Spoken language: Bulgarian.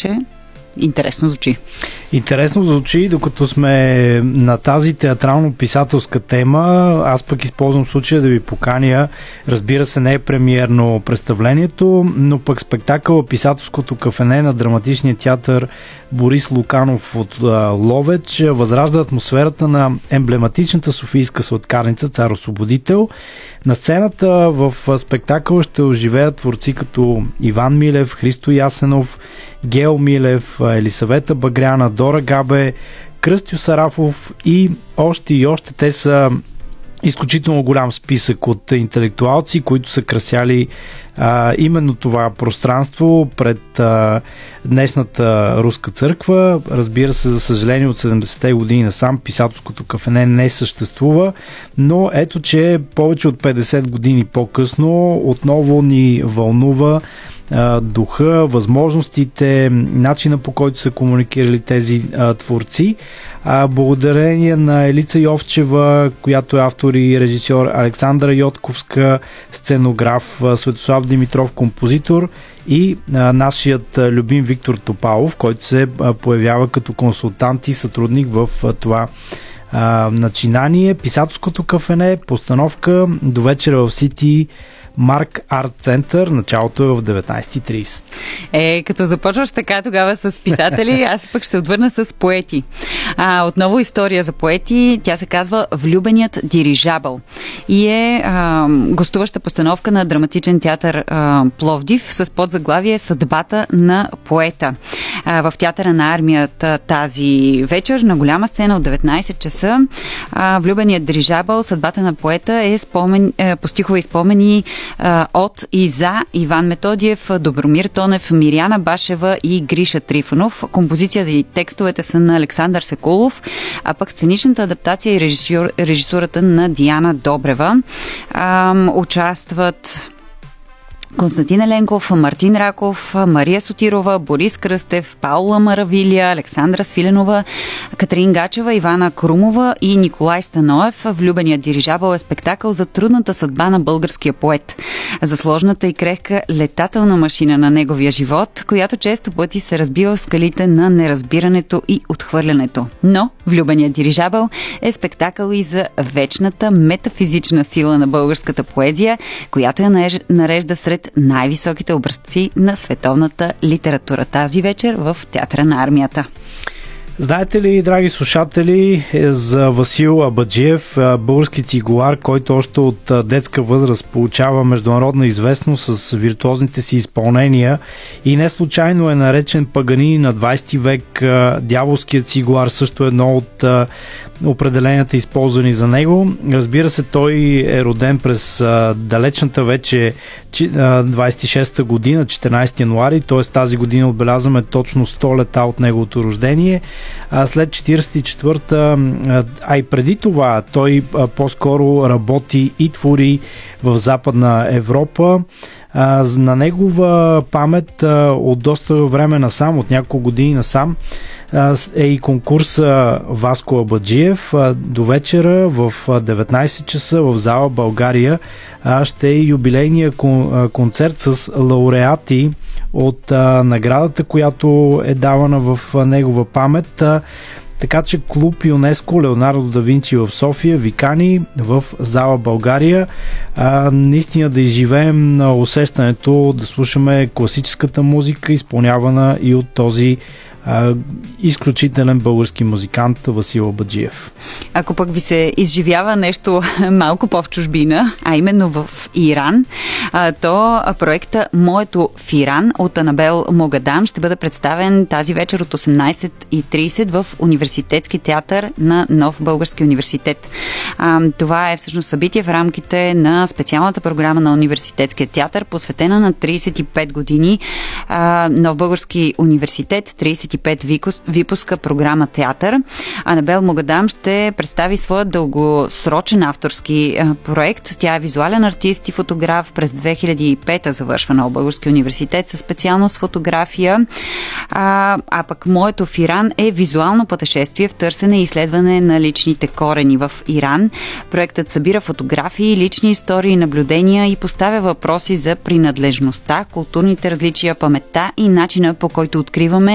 че интересно звучи. Интересно звучи, докато сме на тази театрално-писателска тема. Аз пък използвам случая да ви поканя. Разбира се, не е премиерно представлението, но пък спектакъл Писателското кафене на драматичния театър Борис Луканов от Ловеч възражда атмосферата на емблематичната софийска сладкарница Цар Освободител. На сцената в спектакъл ще оживеят творци като Иван Милев, Христо Ясенов, Гео Милев, Елисавета Багряна, Дора Габе, Кръстю Сарафов и още. Те са изключително голям списък от интелектуалци, които са красяли именно това пространство пред днешната руска църква. Разбира се, за съжаление, от 70-те години насам Писателското кафене не съществува, но ето, че повече от 50 години по-късно отново ни вълнува духа, възможностите, начина, по който са комуникирали тези творци. Благодарение на Елица Йовчева, която е автор и режисьор, Александра Йотковска, сценограф, Светослав Димитров, композитор и нашият любим Виктор Топалов, който се появява като консултант и сътрудник в това начинание. Писателското кафене, постановка до вечера в Сити Марк Арт Център. Началото е в 19:30. Като започваш така тогава с писатели, аз пък ще отвърна с поети. Отново история за поети. Тя се казва Влюбеният дирижабъл и е гостуваща постановка на драматичен театър Пловдив с подзаглавие Съдбата на поета. В театъра на армията тази вечер на голяма сцена от 19 часа. Влюбеният дирижабъл, Съдбата на поета е по стихове и спомени от и за Иван Методиев, Добромир Тонев, Миряна Башева и Гриша Трифонов. Композицията и текстовете са на Александър Секулов, а пък сценичната адаптация и режисурата на Диана Добрева. Участват Константин Еленков, Мартин Раков, Мария Сотирова, Борис Кръстев, Паула Маравилия, Александра Свиленова, Катерин Гачева, Ивана Крумова и Николай Станоев. Влюбеният дирижабъл е спектакъл за трудната съдба на българския поет, за сложната и крехка летателна машина на неговия живот, която често пъти се разбива в скалите на неразбирането и отхвърлянето. Но Влюбеният дирижабъл е спектакъл и за вечната метафизична сила на българската поезия, която я нарежда сред най-високите образци на световната литература тази вечер в Театъра на армията. Знаете ли, драги слушатели, за Васил Абаджиев, български цигулар, който още от детска възраст получава международна известност с виртуозните си изпълнения и не случайно е наречен Паганини на 20 век. Дяволският цигулар също е едно от определенията, използвани за него. Разбира се, той е роден през далечната вече 26-та година, 14 януари, т.е. тази година отбелязваме точно 100 лета от неговото рождение. След 44-та, а и преди това, той по-скоро работи и твори в Западна Европа. На негова памет от доста време насам, от няколко години насам, е и конкурса Васко Абаджиев. До вечера в 19 часа в зала България ще е юбилейния концерт с лауреати от наградата, която е давана в негова памет. Така че клуб ЮНЕСКО Леонардо да Винчи в София викани в зала България. Наистина да изживеем на усещането да слушаме класическата музика, изпълнявана и от този изключителен български музикант Васил Абаджиев. Ако пък ви се изживява нещо малко по-в чужбина, а именно в Иран, то проекта Моето в Иран от Анабел Могадам ще бъде представен тази вечер от 18:30 в Университетски театър на Нов български университет. Това е всъщност събитие в рамките на специалната програма на Университетския театър, посветена на 35 години Нов български университет, 35 випуска програма Театър. Анабел Могадам ще представи своя дългосрочен авторски проект. Тя е визуален артист и фотограф. През 2005 завършва Нов български университет със специалност фотография. А пък Моето в Иран е визуално пътешествие в търсене и изследване на личните корени в Иран. Проектът събира фотографии, лични истории и наблюдения и поставя въпроси за принадлежността, културните различия, паметта и начина, по който откриваме